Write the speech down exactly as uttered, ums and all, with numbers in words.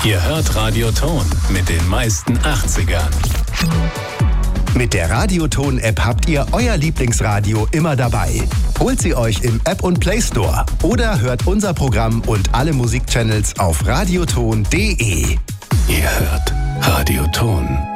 Ihr hört Radioton mit den meisten achtzigern. Mit der Radioton-App habt ihr euer Lieblingsradio immer dabei. Holt sie euch im App- und Play Store oder hört unser Programm und alle Musikchannels auf radioton punkt de. Ihr hört Radioton.